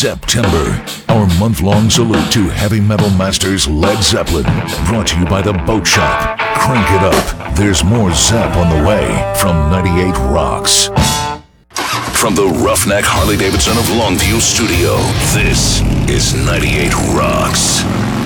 September. Our month-long salute to heavy metal masters Led Zeppelin. Brought to you by The Boat Shop. Crank it up. There's more Zepp on the way from 98 Rocks. From the Roughneck Harley-Davidson of Longview studio, this is 98 Rocks.